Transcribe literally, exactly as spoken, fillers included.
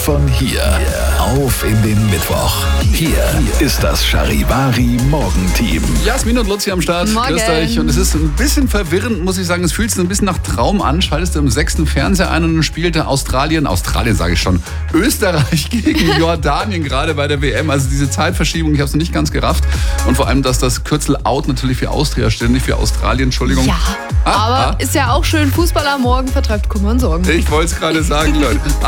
von hier auf in den Mittwoch. Hier ist das Charivari Morgenteam. Jasmin und Luzi am Start. Morgen. Grüßt euch. Und es ist ein bisschen verwirrend, muss ich sagen. Es fühlt sich ein bisschen nach Traum an. Schaltest du im sechsten Fernseher ein und dann spielte Australien, Australien sage ich schon, Österreich gegen Jordanien gerade bei der W M. Also diese Zeitverschiebung, ich habe es noch nicht ganz gerafft. Und vor allem, dass das Kürzel Out natürlich für Austria steht, nicht für Australien. Entschuldigung. Ja, Ah, aber ah. ist ja auch schön. Fußball am Morgen vertreibt Kummer und Sorgen. Ich wollte es gerade sagen, Leute.